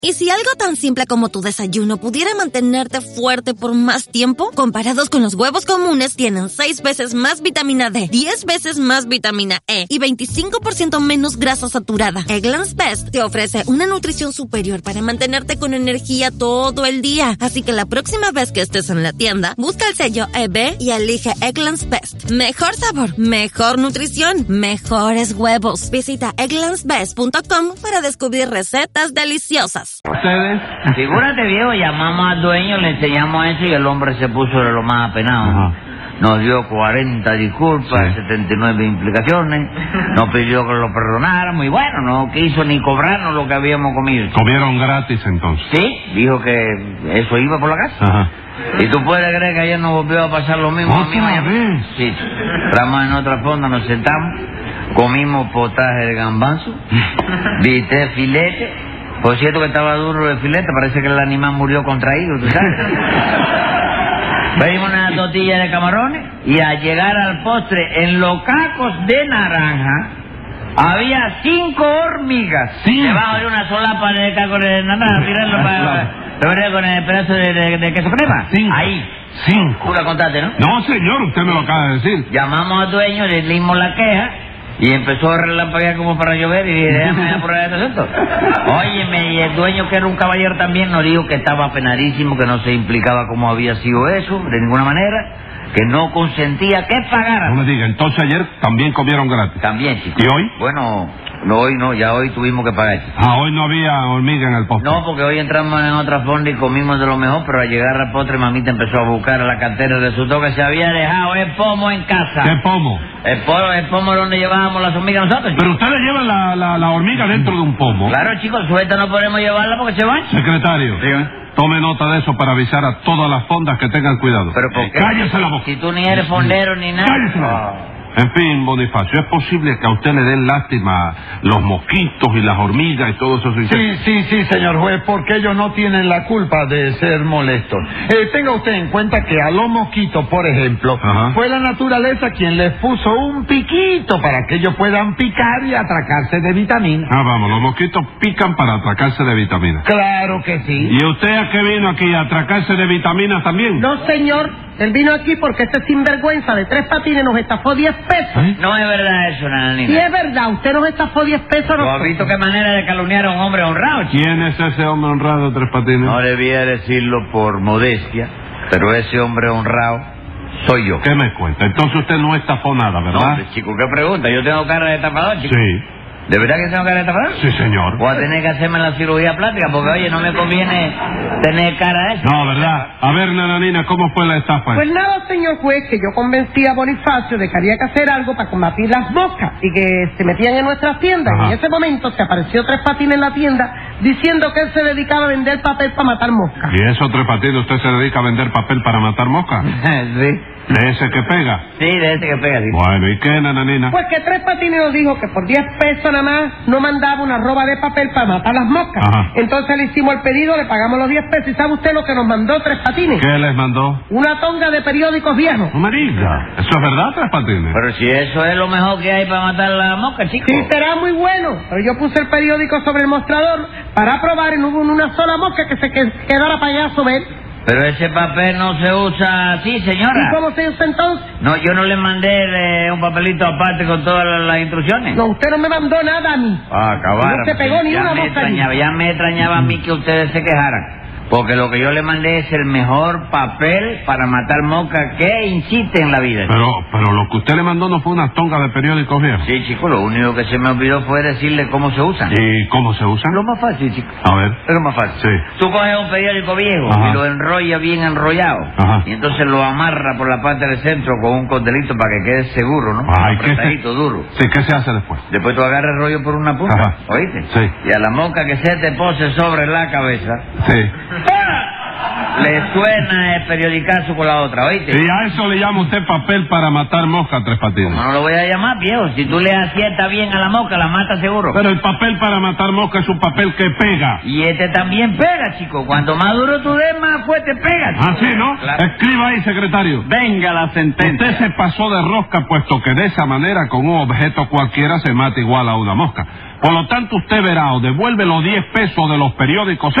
¿Y si algo tan simple como tu desayuno pudiera mantenerte fuerte por más tiempo? Comparados con los huevos comunes, tienen 6 veces más vitamina D, 10 veces más vitamina E y 25% menos grasa saturada. Eggland's Best te ofrece una nutrición superior para mantenerte con energía todo el día. Así que la próxima vez que estés en la tienda, busca el sello EB y elige Eggland's Best. Mejor sabor, mejor nutrición, mejores huevos. Visita egglandsbest.com para descubrir recetas deliciosas. ¿Ustedes? Figúrate, viejo, llamamos al dueño, le enseñamos eso y el hombre se puso de lo más apenado. Ajá. Nos dio 40 disculpas, 79 implicaciones, nos pidió que lo perdonáramos y bueno, no quiso ni cobrarnos lo que habíamos comido. ¿Comieron gratis entonces? Sí, dijo que eso iba por la casa. Ajá. ¿Y tú puedes creer que ayer nos volvió a pasar lo mismo? ¿Otra vez? Sí, entramos en otra fonda, nos sentamos, comimos potaje de gambanzo, bistec filete. Por cierto que estaba duro el filete, parece que el animal murió contraído, ¿tú sabes? Pedimos una tortilla de camarones y al llegar al postre, en los cacos de naranja, había 5 hormigas. ¿5? Debajo de una solapa de cacos de naranja, tirarlo para con el pedazo de queso crema. 5. Ahí. 5. Tú la contaste, ¿no? No, señor, usted me lo acaba de decir. Llamamos al dueño, le dimos la queja. Y empezó a relampaguear como para llover y dije, déjame apurar este asunto. Óyeme, y el dueño, que era un caballero también, nos dijo que estaba apenadísimo, que no se implicaba cómo había sido eso, de ninguna manera, que no consentía que pagara. No me diga, entonces ayer también comieron gratis. También, chico. ¿Y hoy? Bueno, no, hoy no, ya hoy tuvimos que pagar. Hoy no había hormiga en el postre. No, porque hoy entramos en otra fonda y comimos de lo mejor, pero al llegar al postre, mamita empezó a buscar a la cartera, resultó que se había dejado el pomo en casa. ¿Qué pomo? El pomo donde llevábamos las hormigas nosotros, chico. Pero ustedes llevan la hormiga dentro de un pomo. Claro, chicos, suelta no podemos llevarla porque se va. Secretario, tome nota de eso para avisar a todas las fondas que tengan cuidado. ¿Pero por qué? Cállese la boca. Si tú ni eres fondero ni nada. Cállese la boca. En fin, Bonifacio, ¿es posible que a usted le den lástima los mosquitos y las hormigas y todo eso? Sí, señor juez, porque ellos no tienen la culpa de ser molestos. Tenga usted en cuenta que a los mosquitos, por ejemplo, Ajá. fue la naturaleza quien les puso un piquito para que ellos puedan picar y atracarse de vitamina. Ah, vamos, los mosquitos pican para atracarse de vitaminas. Claro que sí. ¿Y usted a qué vino aquí? ¿A atracarse de vitaminas también? No, señor. Él vino aquí porque este sinvergüenza de 3 patines nos estafó 10 pesos. ¿Eh? No es verdad eso, nananina. Sí, es verdad. Usted nos estafó 10 pesos a ¿Tú has nosotros. visto qué manera de calumniar a un hombre honrado, chico? ¿Quién es ese hombre honrado, Tres Patines? No debía decirlo por modestia, pero ese hombre honrado soy yo. ¿Qué me cuenta? Entonces usted no estafó nada, No, ¿verdad? hombre, chico, ¿qué pregunta? Yo tengo cara de estafador, chico. Sí. ¿De verdad que tengo cara de estafador? Sí, señor. Voy a tener que hacerme la cirugía plástica porque, oye, no me conviene tener cara esa. No, ¿verdad? A ver, nananina, ¿cómo fue la estafa? Pues nada, señor juez, que yo convencí a Bonifacio de que había que hacer algo para combatir las moscas y que se metían en nuestras tiendas. Ajá. Y en ese momento se apareció Tres Patines en la tienda diciendo que él se dedicaba a vender papel para matar moscas. ¿Y eso, Tres Patines, usted se dedica a vender papel para matar moscas? Sí. ¿De ese que pega? Sí, de ese que pega, sí. Bueno, ¿y qué, nananina? Pues que Tres Patines nos dijo que por 10 pesos nada más no mandaba una roba de papel para matar las moscas. Ajá. Entonces le hicimos el pedido, le pagamos los 10 pesos. ¿Y sabe usted lo que nos mandó Tres Patines? ¿Qué les mandó? Una tonga de periódicos viejos. No me diga. ¿Eso es verdad, Tres Patines? Pero si eso es lo mejor que hay para matar la mosca, chico. Sí, será muy bueno. Pero yo puse el periódico sobre el mostrador para probar y no hubo una sola mosca que se quedara para allá sobre él. Pero ese papel no se usa así, señora. ¿Y cómo se usa entonces? No, yo no le mandé un papelito aparte con todas las instrucciones. No, usted no me mandó nada a mí. Ah, acabaron. No se pegó ni una mosca allí. Ya me extrañaba a mí que ustedes se quejaran. Porque lo que yo le mandé es el mejor papel para matar moscas que insiste en la vida. Pero lo que usted le mandó no fue una tonga de periódicos viejos. Sí, chico, lo único que se me olvidó fue decirle cómo se usan. ¿Y cómo se usan? Lo más fácil, chico. A ver. Es lo más fácil. Sí. Tú coges un periódico viejo Ajá. y lo enrollas bien enrollado. Ajá. Y entonces lo amarra por la parte del centro con un cordelito para que quede seguro, ¿no? Ay, ¿qué apretadito, duro. Sí, ¿qué se hace después? Después tú agarras el rollo por una punta, Ajá. ¿oíste? Sí. Y a la mosca que se te pose sobre la cabeza, Sí. ¡ah! Le suena el periodicazo con la otra, ¿oíste? Y a eso le llama usted papel para matar mosca, Tres Patines. ¿Cómo no lo voy a llamar, viejo? Si tú le aciertas bien a la mosca, la mata seguro. Pero el papel para matar mosca es un papel que pega. Y este también pega, chico. Cuanto más duro tú des, más fuerte pega, chico. ¿Así, no? Claro. Escriba ahí, secretario. Venga la sentencia. Usted se pasó de rosca, puesto que de esa manera con un objeto cualquiera se mata igual a una mosca. Por lo tanto, usted verá o devuelve los 10 pesos de los periódicos